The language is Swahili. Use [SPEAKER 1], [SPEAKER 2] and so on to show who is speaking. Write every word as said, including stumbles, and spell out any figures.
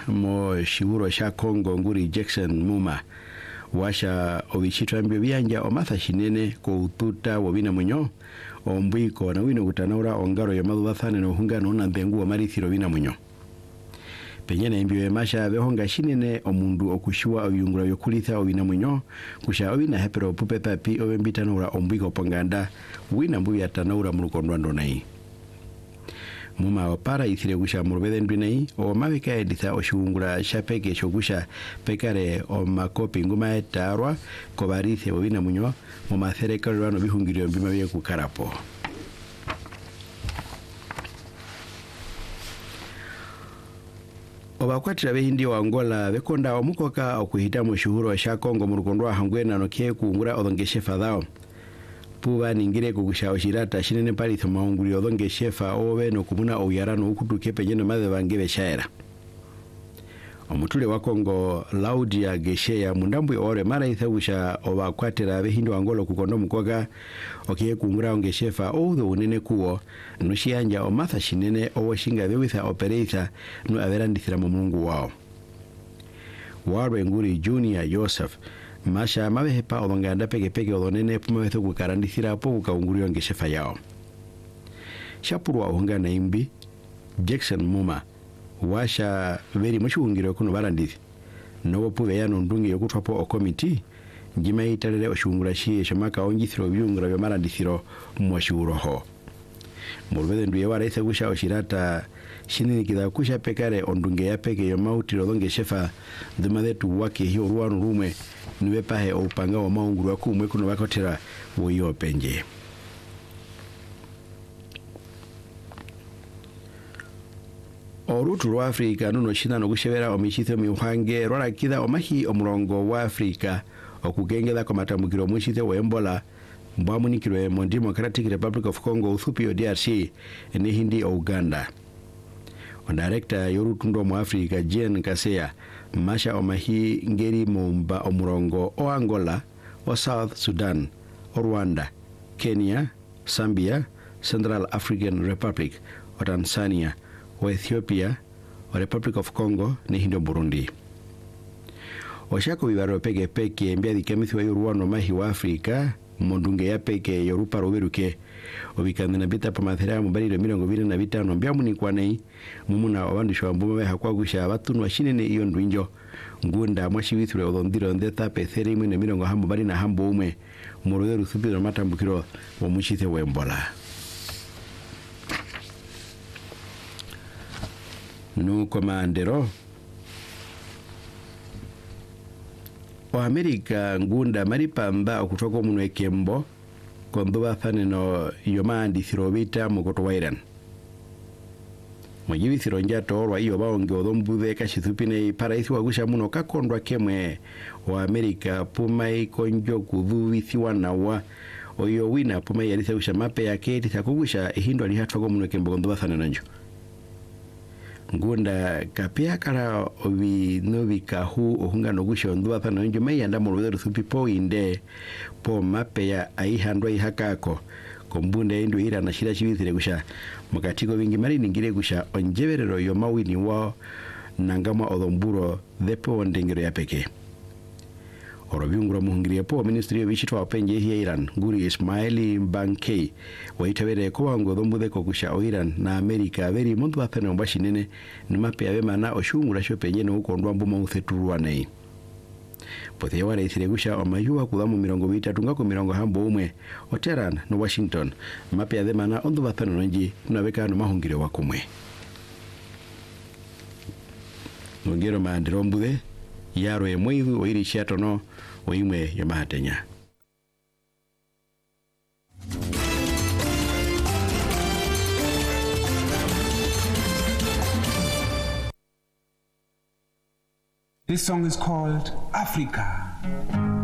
[SPEAKER 1] mo shiburo sha Kongo nguri Jackson Muma washa obichitambyo byanja omatha shinene ko ututa wobina munyo ombwiko na wino gutanaura ongaro ya madhubathane no hungano na ndengu wa marithiro bina munyo penyene mbyo emasha behonga shinene omundu okushua obiyungura byokulitha obina munyo kusha obina hepero pupeta pi obembitanaura ombwiko ponganda wina mbu yatanaura murukondo ndonai Muma opara ithire gusha murubede ndwinai o mabika editha oshungura shapeke shogusha pekare o makopi nguma etarwa kobarithe obina munyo muma thereka rwano bihungirio mbima bye kukarapo Obakwatira behindi wa Angola bekonda omukoka okuhita mu shuhuro sha Kongo murukondwa hangwena no kye kungura odongeshe fadao Puba ningire kugusha oshirata shinene pali thumaunguri odonge shefa owe no kumuna oyarano ukutuke penyene madhe bangebe shaera Omutule wa Kongo Laudia Gesheya mundambwe ore mara ithagusha obakwatira behindo Angola kukondo mukoga okiye kungura onge shefa oudho unene kuo nushiyanja omatha shinene owashinga bewitha operator nu averandithira mu mungu wao Warwe nguri Junior Joseph Masha mabehepa odonganda peke peke odonene pumawetho kukarandithira po kukaunguriwa ngeshefa yao. Shapurwa ohungana imbi, Jackson Muma, washa veri mchuungiro kuno barandithi. Nowo puve ya nundungi yokutwapo o komiti, njima italele oshungura shie shamaka onjithiro viungura vya marandithiro mwashuguro ho. Mulvede nduye wara itha gusha oshirata shinini kida kusha pekare ondunge ya peke yo mauti rodonge shefa dhumadetu wake hiyo ruwanu rume niwe pahe upanga wa maunguru waku umwe kuno wakotera woyo penje. Orutu rwa Afrika nuno shina no gushebera omishithe miuhange rora kida omahi omurongo wa Afrika okugengeza kwa matamukiro mwishithe wa Ebola Mbwamunikirwe mo Democratic Republic of Congo Uthupi o D R C ene hindi o Uganda. O director yorutundo mu Afrika Jean Kaseya masha omahi ngeri mumba omurongo o Angola o South Sudan o Rwanda Kenya Zambia Central African Republic o Tanzania o Ethiopia o Republic of Congo ne hindo Burundi. Oshako bibaro peke peke mbia dikemithi wa yoruano mahi wa Afrika mondunge ya peke yorupa roberuke obikanda na bita pamathera mubariro mirongo bine na bitano mbyamu kwa nei mumuna abandishwa mbume hakwagusha abatunu washinene iyo ndwinjo ngunda mwashibithwe odondiro ndeta petheri imwe ne mirongo hambo bari na hambo umwe muroderu thupiro matambukiro wa mushithe wa Ebola nu komandero o Amerika ngunda maripamba okutoko muno ekembo kondoba faneno yomandi thirobita mukoto wa Iran Mojibi thironja torwa iyo baonge odombude kashithupine paraisi wagusha muno kakondwa kemwe o Amerika pumai konjo kudhuwithiwa nawa oyo wina pumai yalisa gusha mape ya keti thakugusha hindo alihatwako muno ekembo kondoba faneno njo Ngunda kapia kala obi nobi kahu ohunga nogusha onduwa thano njo mai anda moloderu thupi po inde po mape ya aihandwa ihakako kombunde indu ira na shira chibithire gusha mukatiko wingi mari ningire gusha onjeverero yo mawini wao nangama odomburo depo ondengero ya peke Orobiungura muhungiria po Ministry of Ishitwa openje hiya Iran nguri Ismaili Bankei waitawere ko wango dombude ko kusha o Iran na Amerika veri muntu athana mbashinene numape abema na oshungura shopenye no ukondwa mbuma utheturwa nei Pote wale ithire gusha omayua kudamu mirongo bitatu ngako mirongo hambo umwe o Tehran no Washington mape abema na ondu bathana nonji nabeka no mahungirio wakumwe Ngero maandiro mbude yaro e mwivu o iri shiatono o imwe ya mahatenya.
[SPEAKER 2] This song is called Africa.